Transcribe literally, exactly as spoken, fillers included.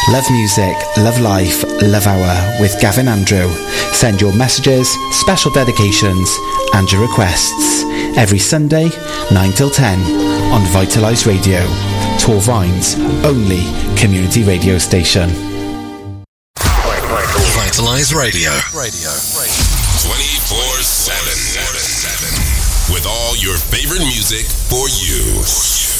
Love music, love life, love hour with Gavin Andrew. Send your messages, special dedications and your requests every Sunday, nine till ten on Vitalise Radio, Torvine's only community radio station. Vitalise Radio. Radio. twenty-four seven. With all your favorite music for you.